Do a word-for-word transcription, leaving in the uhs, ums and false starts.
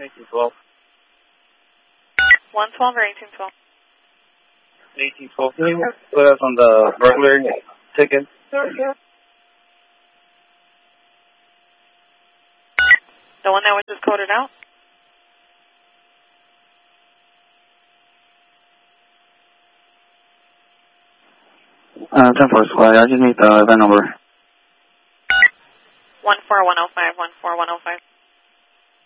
eighteen twelve. one twelve or eighteen twelve? eighteen twelve. Can you put us on the burglary ticket? The one that was just coded out? Uh, ten four squad. I just need the event number. one four one zero five one.